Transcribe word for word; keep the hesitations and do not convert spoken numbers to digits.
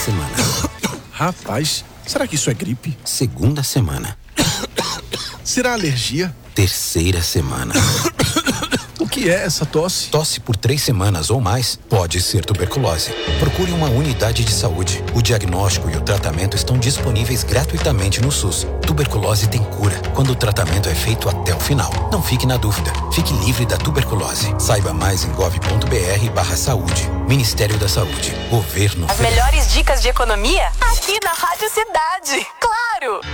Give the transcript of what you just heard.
semana. Rapaz, será que isso é gripe? Segunda semana. Será alergia? Terceira semana. O que é essa tosse? Tosse por três semanas ou mais pode ser tuberculose. Procure uma unidade de saúde. O diagnóstico e o tratamento estão disponíveis gratuitamente no SUS. Tuberculose tem cura quando o tratamento é feito até o final. Não fique na dúvida. Fique livre da tuberculose. Saiba mais em gov.br barra saúde. Ministério da Saúde. Governo As melhores dicas de economia? Aqui na Rádio Cidade. Claro!